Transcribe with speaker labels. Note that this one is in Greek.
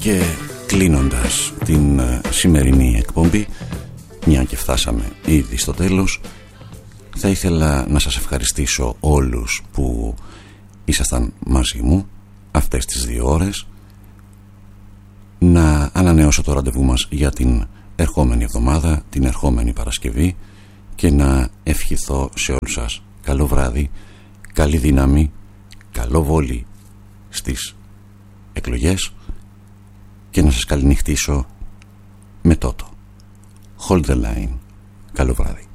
Speaker 1: Και κλείνοντας την σημερινή εκπομπή, μια και φτάσαμε ήδη στο τέλος, θα ήθελα να σας ευχαριστήσω όλους που ήσασταν μαζί μου αυτές τις 2 ώρες, να ανανεώσω το ραντεβού μας για την ερχόμενη εβδομάδα, την ερχόμενη Παρασκευή, και να ευχηθώ σε όλους σας καλό βράδυ, καλή δύναμη, καλό βόλι στις εκλογές και να σας καληνυχτήσω με τότο. Hold the line. Καλό βράδυ.